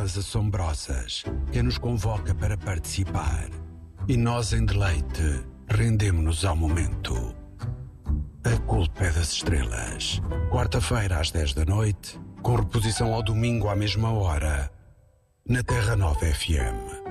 almas assombrosas que nos convoca para participar. E nós, em deleite, rendemo-nos ao momento. A culpa é das estrelas. Quarta-feira às 10 da noite, com reposição ao domingo à mesma hora, na Terra Nova FM.